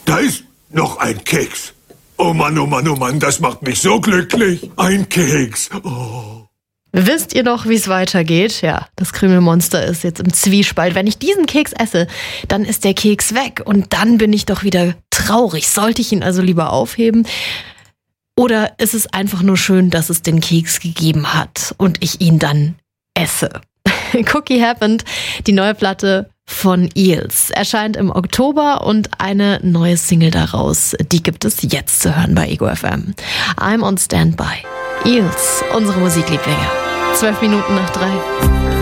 Da ist noch ein Keks. Oh Mann, das macht mich so glücklich. Ein Keks. Oh. Wisst ihr noch, wie es weitergeht? Ja, das Krümelmonster ist jetzt im Zwiespalt. Wenn ich diesen Keks esse, dann ist der Keks weg und dann bin ich doch wieder traurig. Sollte ich ihn also lieber aufheben? Oder ist es einfach nur schön, dass es den Keks gegeben hat und ich ihn dann esse? Cookie Happened, die neue Platte von Eels, erscheint im Oktober und eine neue Single daraus, die gibt es jetzt zu hören bei Ego FM. I'm on Standby. Eels, unsere Musiklieblinge. 12 Minuten nach 3.